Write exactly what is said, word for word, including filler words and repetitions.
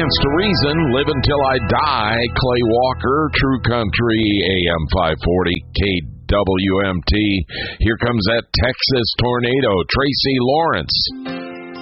Stands to Reason, Live Until I Die, Clay Walker, True Country, A M five forty, K W M T. Here comes that Texas tornado, Tracy Lawrence.